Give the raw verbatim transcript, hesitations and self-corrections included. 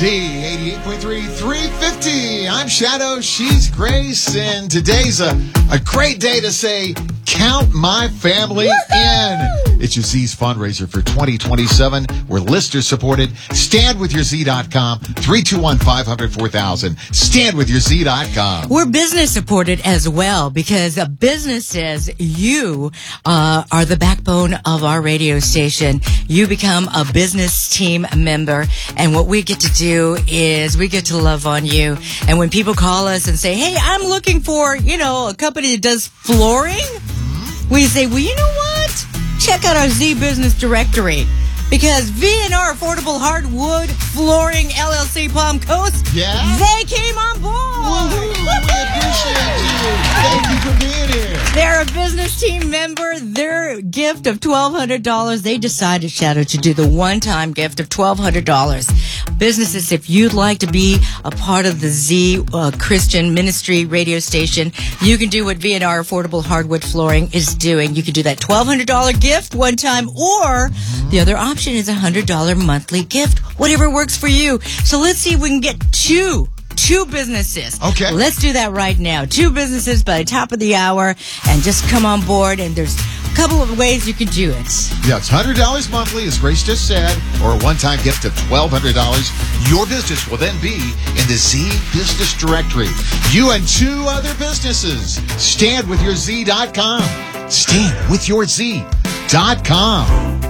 D eighty-eight point three, three fifty. I'm Shadow, she's Grace, and today's a, a great day to say, count my family Woo-hoo! in. It's your Z's fundraiser for twenty twenty-seven. We're listener supported. stand with your z dot com, three two one, five hundred, four thousand. stand with your z dot com. We're business supported as well because a business says you uh, are the backbone of our radio station. You become a business team member, and what we get to do is we get to love on you. And when people call us and say, hey, I'm looking for, you know, a company that does flooring, we say, well, you know what? Check out our Z Business Directory. Because V and R Affordable Hardwood Flooring L L C Palm Coast, Yeah? they came on board. Woo-hoo, we appreciate you. Thank you for being here. They're a business team member. Their gift of twelve hundred dollars, they decided, Shadow, to do the one-time gift of twelve hundred dollars. Businesses, if you'd like to be a part of the Z uh, Christian Ministry radio station, you can do what V and R Affordable Hardwood Flooring is doing. You can do that twelve hundred dollars gift one time, or the other option is a one hundred dollars monthly gift, whatever works for you. So let's see if we can get two. Two businesses. Okay. Let's do that right now. Two businesses by the top of the hour, and just come on board, and there's a couple of ways you can do it. Yeah, it's one hundred dollars monthly, as Grace just said, or a one-time gift of twelve hundred dollars. Your business will then be in the Z Business Directory. You and two other businesses. stand with your z dot com. stand with your z dot com.